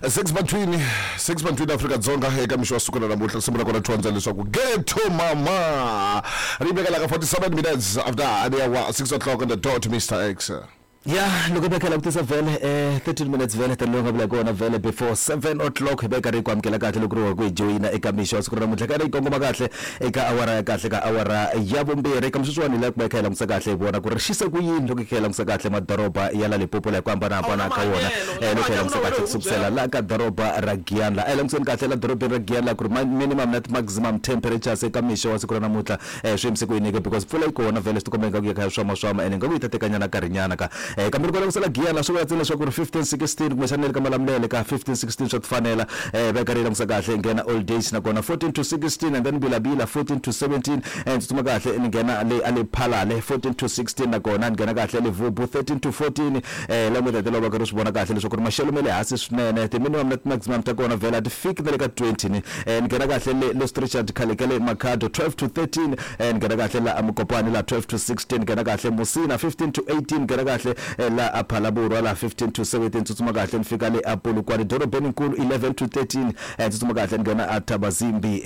6 Afrika Dzonga eka mixo wa siku na namuntlha sungula kona thonza leswaku Ghetto Mama ribeka la 47 minutes after hour 6 o'clock on the dot Mr. X. Yeah, loko bekhela kutisa vele 13 minutes vele telonga bila kona vele before 7 o'clock beka ri kwamkela kahle lokuru ku joina eka misho siku namuntlha ka ri kongoma kahle eka awara kahle ka awara ya vumbirhi eka mshiswani la bekhela ngisa kahle bona ku rishisa ku yini loko khela ngisa kahle madoroba ya la Limpopo la kwamba na hapana ka wona loko khela ngisa kahle kusukela la ka doroba ra Giyani la ngisa kahle la doroba ra Giyani la ku minimum net maximum temperatures eka misho wa siku namuntlha swimsiku yini because pfula ikona vele sitokomeka ku ya swama ene ngaku itatekanyana karinyana ka kambe loko kusala Giyani swo yatsela swa ku 15-16 kumeshanele kamalamlele ka 15-16 swa kufanela bekarela ngisa ngena all days na kona 14-16 and then bilabila 14-17 and tsuma kahle ngena le aliphalale 14-16 na kona ngena kahle le Vubu 13-14 la mudetelo ba ka swi bona kahle leswo ku mashelo mele hasi swinene the minimum net maximum ta kona vela fik le ka 20 ngena kahle le stretched khalekele Makhado 12-13 ngena kahle la Amkopane la 12-16 ngena kahle Musina 15-18 ngena kahle la Aphalaburu la 15-17 tsutsuma kahle nifika le Apolokwane dorobeni nkulu 11-13 tsutsuma kahle ngena aThabazimbi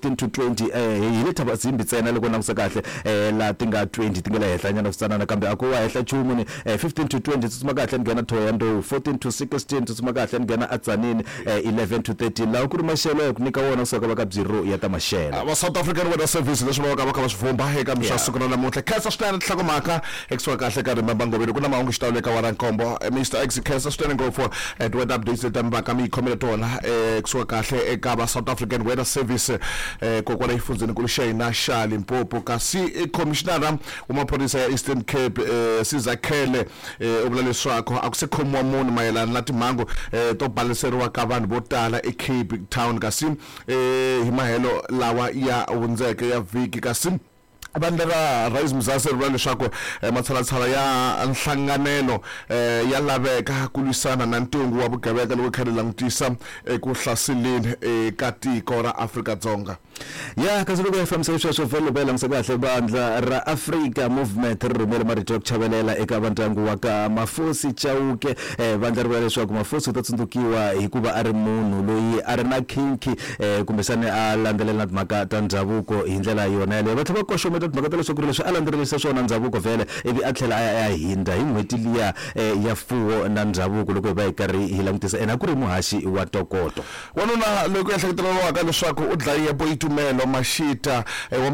15-20 yile Thabazimbi tsena loko nakusa kahle la tinga 20 tingela hehla nyana kusanana kambe akuwa hehla chumuni 15-20 tsutsuma kahle ngena Thohoyandou 14-16 tsutsuma kahle ngena Atzanini 11-13 la ku mashelo yokunika wona soka baka bziro ya ta mashelo wa South African Weather Service leswi va ka swivumba eka mshasuku na namuntlha khetsa swinene hlakomaka ekswa kahle ka rimba ngobeni kuna mahungu xitawuleka wa rankombo Mr. X khetsa swinene go for weather updates tamba ka mi khomela tona ekswa kahle eka ba South African Weather Service kokwana ifundzeni ku Shayina Sha Limpopo kasi commissioner umaphorisa ya Eastern Cape Sizakhele obula leswakho akusekhomwa munhu mayelana na timhangu to baliseriwa ka vanhu vo tala eCape Town kasi himahelo lawa ya hundzeke ya viki kasi bandera Rise Mzansi ri leswaku matshalatshala ya nhlanganelo ya laveka ku lwisana na ntungu wa vugevenga loko khari langutisa ku hlaseleni eka tiko ra Afrika Dzonga. Ya kasi loko FM swo vele bela ngisakahle bandla ra Africa Movement ri rhumela marito kuchavelela eka vantangu wa ka Mafosi Chauke bandla ri leswaku Mafosi u ta tsundzukiwa hikuva ari munhu loyi ari na kinki kumbe sane a landzelela timhaka ta ndhavuko hi ndlela yona yale va tlhela koxo timhaka leswaku leswi a landzelerisa swona ndhavuko vele ivi a tlhela a hinda hi n'hweti liya ya fuwo na ndhavuko loko va yi karhi hi langutisa ena ku ri muhashi wa Tokoto wanuna loko ya hleketeleriwaka leswaku u dlayiye Boitumelo Mashita wa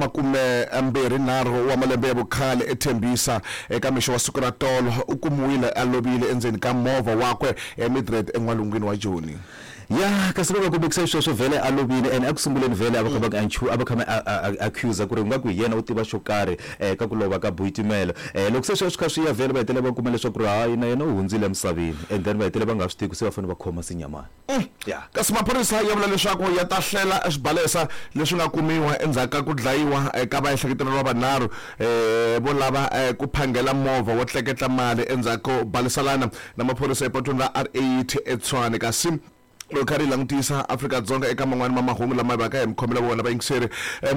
23 wa malembe ya vukhale eThembisa eka mixo wa siku ra tolo u kumiwile alobile endzeni ka movha wakwe eMidrand en'walungwini wa Joni. Ya kasi loko ku bekisa swo vele alobile and akusunguleni vele abakhama accuse ku ri ngaku yena u tiva xo karhi ka ku lova ka Boitumelo loko se swo swi ya vele va hetele va kumela leswaku hayi na yena u hundzile emisaveni and then va hetele va nga swi tivi ku se va fanele va khoma sinyamana. Ya kasi maphorisa ya vula leswaku ya ta hlela swibalesa leswi nga kumiwa endzhaku ku dlayiwa eka va ehleketeleriwa vanharhu vo lava ku phangela movha wo tleketla mali endzhaku balisalana na maphorisa epatwini ra R8 eTshwane kasi lo khari langutisa Afrika Dzonga eka man'wana mahungu lama va ka hi mkhomela vona va yingiseri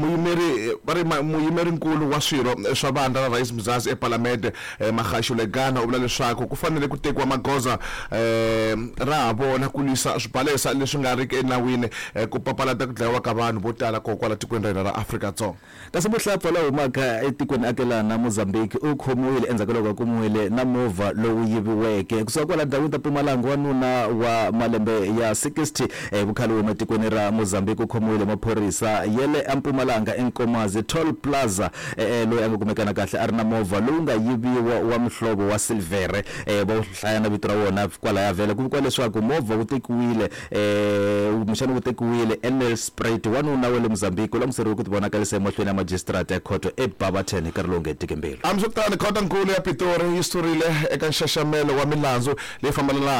muyimeri nkulu wa swirho swa vandla ra Rise Mzansi eParliament Makhasho Legana u vula leswaku ku fanele ku tekiwa magoza ra vona ku lwisa swibalesa leswi nga riki enawini ku papalata ku dlayiwa ka vanhu vo tala kokwala tikweni ra Afrika Dzonga. Kasi muhlapfa la humaka etikweni akelana Mozambique u khomiwile endzhaku loko kumiwile na movha lowu yiviweke kusuka kwala ndhawini ta Mpumalanga wanuna wa malembe ya 60 vukhale wa matikweni ra Mozambique u khomiwile maphorisa yele eMpumalanga eNkomazi Toll Plaza loyi anga kumekana kahle ari na movha lowu nga yiviwa wa mhlovo wa silvere va hlayana vito ra wona kwala ya vele ku kwa leswaku movha wu tekiwile mshana wu tekiwile Nelspruit wanuna wa le Mozambique la museriwe ku tivonakalisa emahlweni ya magistrate ya court eBarberton eka rilonge eTikembelo. Amsutani khota nkulu ya Pitori history eka nxaxamelo wa milandzu leyi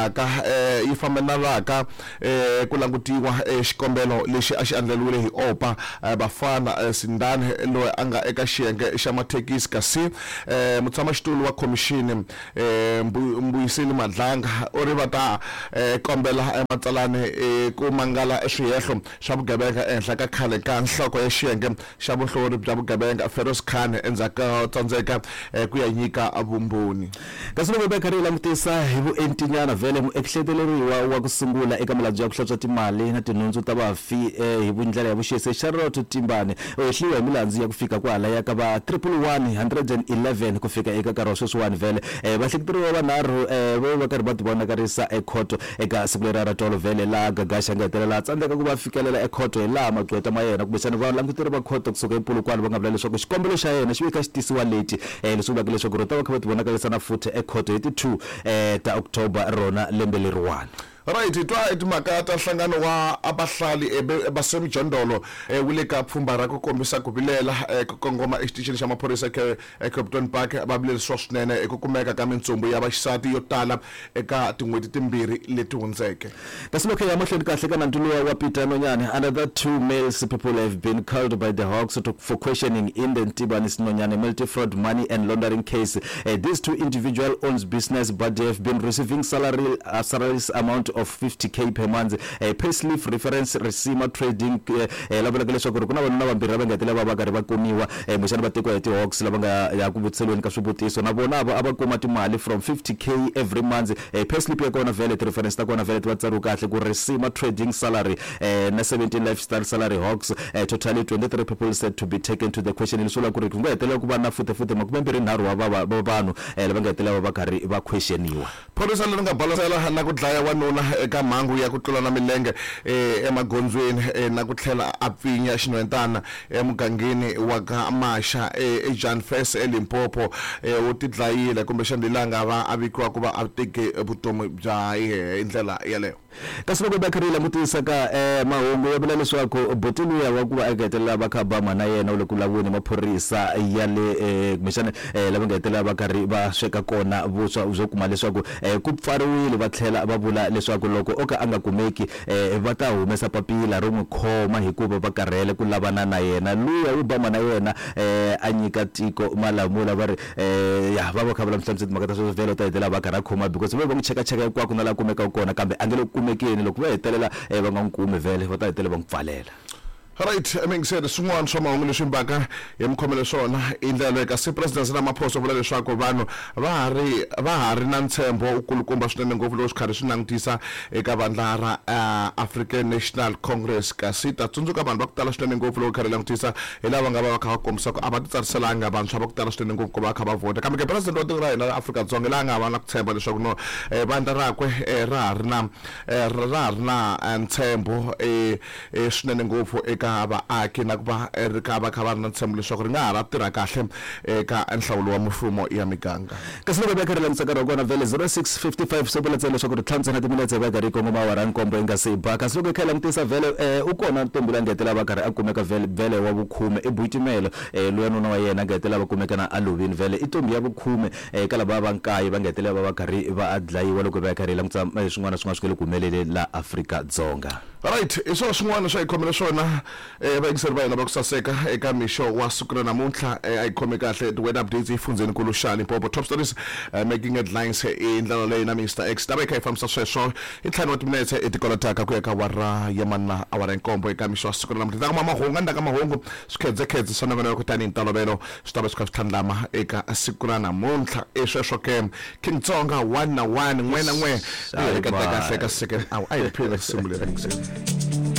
fambelanaka ku langutiwa xikombelo lexi a xi andleliwile hi OPA bafana Sindane loyi anga eka xiyenge xa mathekisi kasi mutshamaxitulu wa commission Mbuyiseli Madlanga u ri va ta kombela matsalani ku mangala swihehlo swa vugevenga ehenhla ka khale ka nhloko ya xiyenge xa vuhlori bya vugevenga Feroz Khan endzhaku tsandzeka ku ya nyika vumbhoni. Kasi loko va karhi langutisa hi vuentinyana vele muehleteleriwa wa ku sungula eka milandzu ya ku hlantswa timali na tinhundzu ta vafi hi vundlela ya vuxisi Charlotte Timbane u hehliwa hi milandzu ya ku fika kwala ya ka va 111 ku fika eka nkarhi wa sweswiwani vele vahleketeriwa vanharhu va karhi va tivonakarisa ekhoto eka siku leri ra tolo vele la Gagasha nga hetelela tsandzeka ku va fikelela ekhoto hi laha magqweta ma yena kumbexana va languteri va khoto kusuka ePolokwane va nga vula leswaku xikombelo xa yena xi vika xi tisiwa late leswi vulaka leswaku ro ta va kha va tivonakarisa na futhi ekhoto hi ti 2 ta October rona lembe leriwani. Right, itwa etimhaka ta nhlangano wa abahlali basemijondolo wile ka pfhumba ra ku kombisa ku vilela ku kongoma exitichini xa maphorisa eCapton Park abavileriswa swinene ekukumeka ka mintsumbu ya vaxisati yo tala eka tin'hweti timbirhi leti hundzeke. Kasi loko ya mahlweni kahle ka nanduluwa wa Peter Nonyane, another 2 males people have been called by the Hawks for questioning in the Ntibani Nonyane multi-fraud money and laundering case. These 2 individual owns business but they have been receiving salaries amount of 50k per month. Payslip reference Resima Trading lava leswaku ri kuna vanhu vambirhi va nga hetelela va karhi va koniwa muxana va tekiwa hi ti-Hawks lava nga ya ku vutiselweni ka swivutiso na vona ava kuma timali from 50k every month. Payslip ya kona vele reference ta kona vele ti va tsariwa kahle ku Resima Trading salary na 17 lifestyle salary Hawks totally 23 people said to be taken to the question leswi ku ri ku nga hetelela ku va na futhi 23 wa vanhu lava nga hetelela va karhi va questioniwa. Phorisa leri nga balasela na ku dlaya wanuna eka mhangu ya ku tlula na milenge emagondzweni na ku tlhela a pfinya xinwentana emugangeni wa ka Masha eJan Fes eLimpopo u tidlayile kumbe xandilanga va avikiwa ku va a teke vutomi bya hi ndlela yaleyo. Kasi loko bakarila mutisa ka mahungu ya vula leswaku botini ya wa ku va hetelela va kha ba mana yena loko lavuni maphorisa ya le kumexana lava nga hetelela va karhi va sweka kona vuswa byo kuma leswaku ku pfariwile va tlhela va vula leswaku loko oka anga kumeki va ta humesa papila ro n'wi khoma hikuva va karhele ku lavana na yena luya u ba mana yena a nyika tiko malamula va ri ya va kha va hlamusela mhaka ta swo velo ta hetelela va karhi khoma because va n'wi cheka hinkwako na la kumeka kona kambe angelo kumekeni loko va hetelela va nga n'wi kumi vele va ta hetelela va n'wi pfalela. Right, mingisele swin'wana swa mahungu leswi mbaka hi mkhomelo swona indlela ka si president na maphoso vula leswaku vanhu va hari na ntshembo ukulukumba swinene ngopfu loko swikhari swi langutisa eka vandla ra African National Congress kasi ta tsundzuka vanhu va ku tala swinene ngopfu loko khari langutisa hi lava nga va kha va kombisa ku a va titsariselanga vantshwa va ku tala swinene ngopfu ku va kha va vota kambe president wa tiko ra hina la Afrika-Dzonga la nga va na ku tshemba leswaku no vandla rakwe ra hari na ntshembo swinene ngopfu eka vaaki na ku va ri ka va kha va ri na ntshembo leswaku ri nga ha ra tirha kahle eka nhlawulo wa mfumo ya miganga. Kasi loko va karhi langutisaka ro kona vele 0655 so vula leswaku ri tlhantsha na timinetse va karhi kongo mawara nkombo enga se ba kasi loko kha langutisa vele u kona ntombi la ngetela va karhi a kumeka vele wa vukhume eBuitimelo loya nuna wa yena ngetela va kumeka na alovini vele itombi ya vukhume ka lava va nkayi va ngetela va karhi va adlayiwa loko va karhi langutisa swin'wana swi le ku humelele la Afrika-Dzonga. Right, iso swin'wana swa ikhomela swona vaingiseri va hina va ku saseka eka mixo wa siku ra namuntlha a yi khome kahle the weather updates ifundzeni ku lushani Popo top stories making headlines in ndlela leyi na Mr X taba eka ifamsa sweswo i ntlhanu wa timinetse etikolataka ku eka wara yamana awara nkombo eka mixo wa siku ra namuntlha ndaka mahungu ndaka mahungu swikhedzekhedze swa navana ku tani ntolovelo swi ta va swi kha swi tlhandlama eka siku ra namuntlha sweswo ke King Tsonga 1 na 1 n'we na n'we eka kahle ka second hour a yi phila simu leri